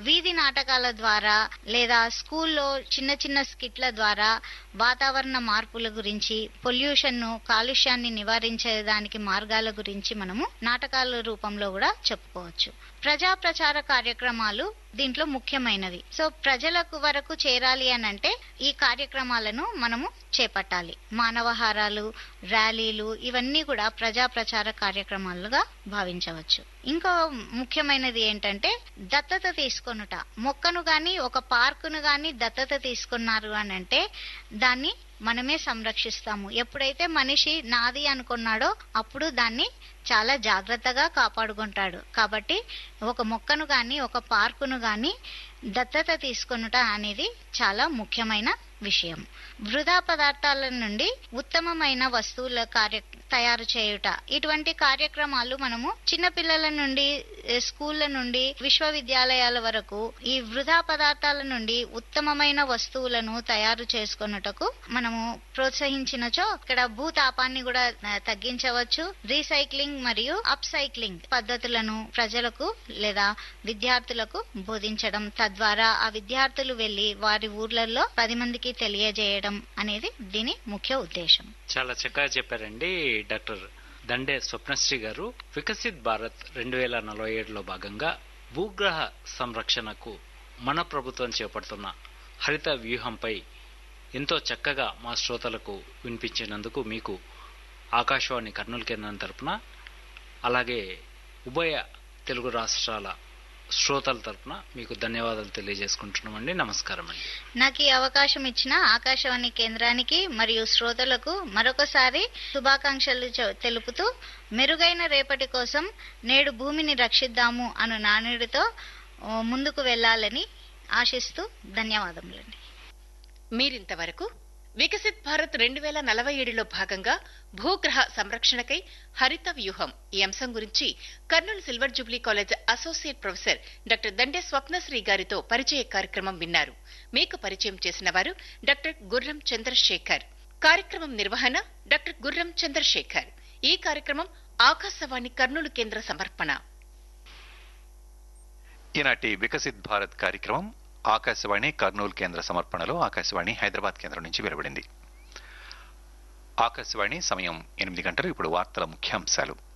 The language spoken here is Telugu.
వీధి నాటకాల ద్వారా లేదా స్కూల్లో చిన్న చిన్న స్కిట్ల ద్వారా వాతావరణ మార్పుల గురించి, పొల్యూషన్ ను, కాలుష్యాన్ని నివారించేదానికి మార్గాల గురించి మనము నాటకాల రూపంలో కూడా చెప్పుకోవచ్చు. ప్రజా ప్రచార కార్యక్రమాలు దీంట్లో ముఖ్యమైనవి. సో ప్రజలకు వరకు చేరాలి అనంటే ఈ కార్యక్రమాలను మనము చేపట్టాలి. మానవహారాలు, ర్యాలీలు ఇవన్నీ కూడా ప్రజా ప్రచార కార్యక్రమాలుగా భావించవచ్చు. ఇంకో ముఖ్యమైనది ఏంటంటే దత్తత తీసుకొనుట. మొక్కను గాని ఒక పార్కును గాని దత్తత తీసుకున్నారు అనంటే దాన్ని మనమే సంరక్షిస్తాము. ఎప్పుడైతే మనిషి నాది అనుకున్నాడో అప్పుడు దాన్ని చాలా జాగ్రత్తగా కాపాడుకుంటాడు. కాబట్టి ఒక మొక్కను గాని ఒక పార్కును గాని దత్తత తీసుకొనుట అనేది చాలా ముఖ్యమైన విషయం. వృధా పదార్థాల నుండి ఉత్తమమైన వస్తువుల తయారు చేయుట, ఇటువంటి కార్యక్రమాలు మనము చిన్నపిల్లల నుండి స్కూళ్ల నుండి విశ్వవిద్యాలయాల వరకు ఈ వృధా పదార్థాల నుండి ఉత్తమమైన వస్తువులను తయారు చేసుకొనుటకు మనము ప్రోత్సహించినచో ఇక్కడ భూతాపాన్ని కూడా తగ్గించవచ్చు. రీసైక్లింగ్ మరియు అప్ సైక్లింగ్ పద్ధతులను ప్రజలకు లేదా విద్యార్థులకు బోధించడం, తద్వారా ఆ విద్యార్థులు వెళ్లి వారి ఊర్లలో 10 మందికి తెలియజేయడం అనేది దీని ముఖ్య ఉద్దేశం. చాలా చక్కగా చెప్పారండి డాక్టర్ దండే స్వప్నశ్రీ గారు. వికసిత్ భారత్ 2047లో భాగంగా భూగ్రహ సంరక్షణకు మన ప్రభుత్వం చేపడుతున్న హరిత వ్యూహంపై ఎంతో చక్కగా మా శ్రోతలకు వినిపించినందుకు మీకు ఆకాశవాణి కర్నూలు కేంద్రం తరపున, అలాగే ఉభయ తెలుగు రాష్ట్రాల శ్రోతల తరపున మీకు ధన్యవాదాలు తెలియజేసుకుంటున్నామండి. నమస్కారం అండి. నాకు ఈ అవకాశం ఇచ్చిన ఆకాశవాణి కేంద్రానికి మరియు శ్రోతలకు మరొకసారి శుభాకాంక్షలు తెలుపుతూ, మెరుగైన రేపటి కోసం నేడు భూమిని రక్షిద్దాము అను నానుడితో ముందుకు వెళ్లాలని ఆశిస్తూ ధన్యవాదములండి. మీరింతవరకు వికసిత్ భారత్ 2047లో భాగంగా భూగ్రహ సంరక్షణకై హరిత వ్యూహం ఈ అంశం గురించి Kurnool silver Jubilee college associate professor doctor Dande Swapnasri గారితో పరిచయ కార్యక్రమం విన్నారు. మీకు పరిచయం చేసిన వారు డాక్టర్ గుర్రం చంద్రశేఖర్. కార్యక్రమం నిర్వహణ డాక్టర్ గుర్రం చంద్రశేఖర్. ఈ కార్యక్రమం ఆకాశవాణి కర్నూలు కేంద్ర సమర్పణ. ఈనాటి వికసిత్ భారత్ కార్యక్రమం ఆకాశవాణి కర్నూలు కేంద్ర సమర్పణలో ఆకాశవాణి హైదరాబాద్ కేంద్రం నుంచి వెలువడింది. ఆకాశవాణి సమయం 8 గంటలు. ఇప్పుడు వార్తల ముఖ్యాంశాలు.